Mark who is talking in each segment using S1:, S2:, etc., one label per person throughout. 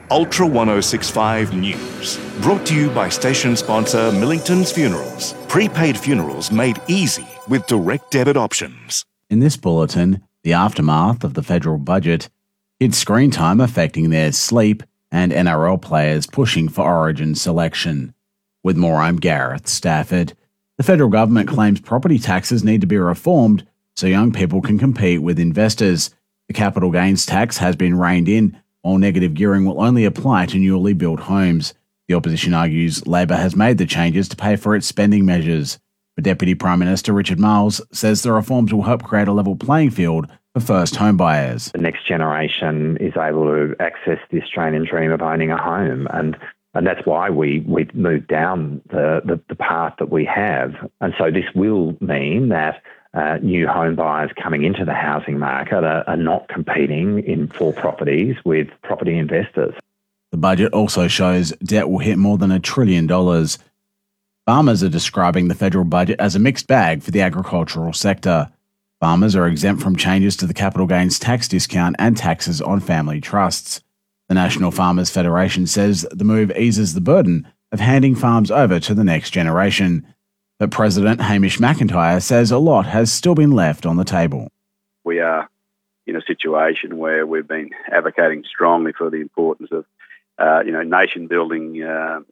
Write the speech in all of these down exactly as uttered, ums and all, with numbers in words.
S1: Ultra one oh six point five News. Brought to you by station sponsor Millington's Funerals. Prepaid funerals made easy with direct debit options.
S2: In this bulletin, the aftermath of the federal budget, kids' screen time affecting their sleep, and N R L players pushing for Origin selection. With more, I'm Gareth Stafford. The federal government claims property taxes need to be reformed so young people can compete with investors. The capital gains tax has been reined in, while negative gearing will only apply to newly built homes. The opposition argues Labor has made the changes to pay for its spending measures. But Deputy Prime Minister Richard Marles says the reforms will help create a level playing field for first home buyers.
S3: The next generation is able to access the Australian dream of owning a home, and and that's why we, we've moved down the, the, the path that we have. And so this will mean that Uh, new home buyers coming into the housing market are, are not competing in for properties with property investors.
S2: The budget also shows debt will hit more than a trillion dollars. Farmers are describing the federal budget as a mixed bag for the agricultural sector. Farmers are exempt from changes to the capital gains tax discount and taxes on family trusts. The National Farmers Federation says the move eases the burden of handing farms over to the next generation. But President Hamish McIntyre says a lot has still been left on the table.
S4: We are in a situation where we've been advocating strongly for the importance of, uh, you know, nation-building uh,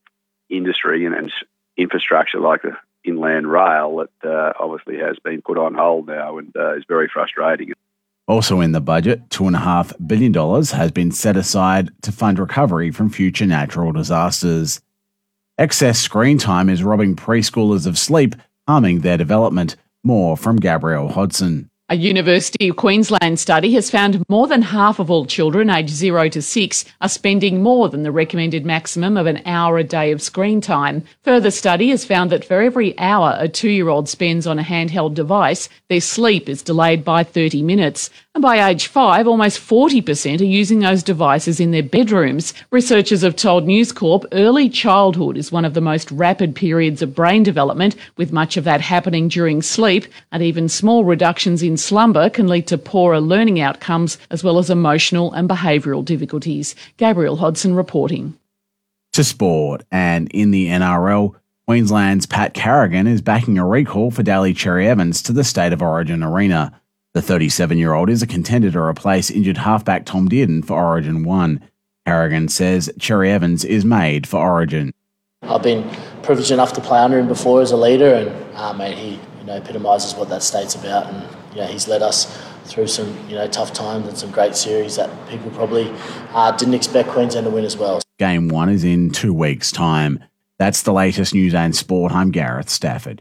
S4: industry and, and infrastructure like the inland rail that uh, obviously has been put on hold now and uh, is very frustrating.
S2: Also in the budget, two point five billion dollars has been set aside to fund recovery from future natural disasters. Excess screen time is robbing preschoolers of sleep, harming their development. More from Gabrielle Hodson.
S5: A University of Queensland study has found more than half of all children aged zero to six are spending more than the recommended maximum of an hour a day of screen time. Further study has found that for every hour a two-year-old spends on a handheld device, their sleep is delayed by thirty minutes. And by age five, almost forty percent are using those devices in their bedrooms. Researchers have told News Corp early childhood is one of the most rapid periods of brain development, with much of that happening during sleep, and even small reductions in slumber can lead to poorer learning outcomes as well as emotional and behavioural difficulties. Gabrielle Hodson reporting.
S2: To sport, and in the N R L, Queensland's Pat Carrigan is backing a recall for Daly Cherry Evans to the State of Origin arena. The thirty-seven-year-old is a contender to replace injured halfback Tom Dearden for Origin one. Carrigan says Cherry Evans is made for Origin.
S6: I've been privileged enough to play under him before as a leader, and uh, mate, he you know epitomises what that state's about. And you know, he's led us through some you know tough times and some great series that people probably uh, didn't expect Queensland to win as well.
S2: Game one is in two weeks' time. That's the latest news and sport. I'm Gareth Stafford.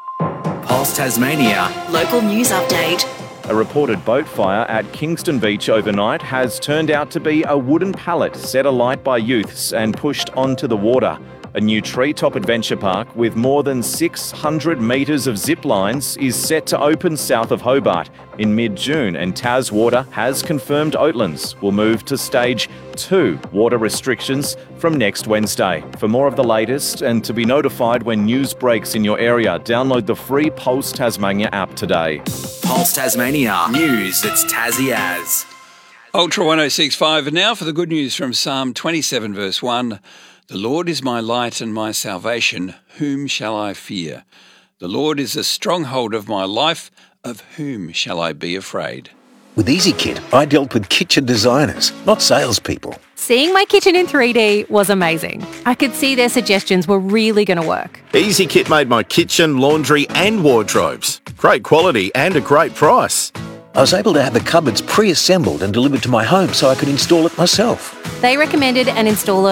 S7: Pulse Tasmania.
S8: Local news update.
S9: A reported boat fire at Kingston Beach overnight has turned out to be a wooden pallet set alight by youths and pushed onto the water. A new treetop adventure park with more than six hundred metres of zip lines is set to open south of Hobart in mid-June, and TasWater has confirmed Oatlands will move to stage two water restrictions from next Wednesday. For more of the latest and to be notified when news breaks in your area, download the free Pulse Tasmania app today.
S7: Pulse Tasmania. News that's Tassie as.
S10: Ultra one oh six point five. And now for the good news from Psalm twenty-seven verse one. The Lord is my light and my salvation. Whom shall I fear? The Lord is the stronghold of my life. Of whom shall I be afraid?
S11: With EasyKit, I dealt with kitchen designers, not salespeople.
S12: Seeing my kitchen in three D was amazing. I could see their suggestions were really going to work.
S13: EasyKit made my kitchen, laundry and wardrobes. Great quality and a great price.
S11: I was able to have the cupboards pre-assembled and delivered to my home so I could install it myself.
S12: They recommended an installer